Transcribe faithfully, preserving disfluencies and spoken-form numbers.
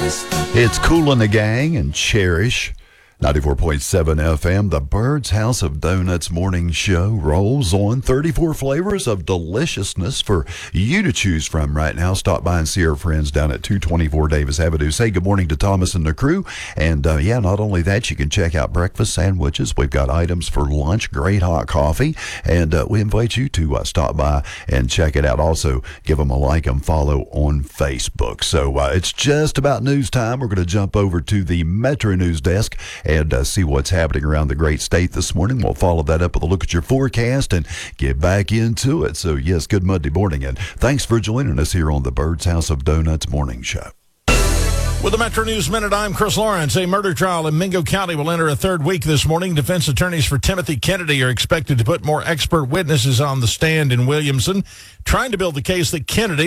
It's Kool and the Gang and Cherish. ninety-four point seven F M, the Bird's House of Donuts morning show rolls on. thirty-four flavors of deliciousness for you to choose from right now. Stop by and see our friends down at two twenty-four Davis Avenue. Say good morning to Thomas and the crew. And uh, yeah, not only that, you can check out breakfast sandwiches. We've got items for lunch, great hot coffee. And uh, we invite you to uh, stop by and check it out. Also, give them a like and follow on Facebook. So uh, it's just about news time. We're going to jump over to the Metro News desk and uh, see what's happening around the great state this morning. We'll follow that up with a look at your forecast and get back into it. So, yes, good Monday morning, and thanks for joining us here on the Bird's House of Donuts morning show. With the Metro News Minute, I'm Chris Lawrence. A murder trial in Mingo County will enter a third week this morning. Defense attorneys for Timothy Kennedy are expected to put more expert witnesses on the stand in Williamson, trying to build the case that Kennedy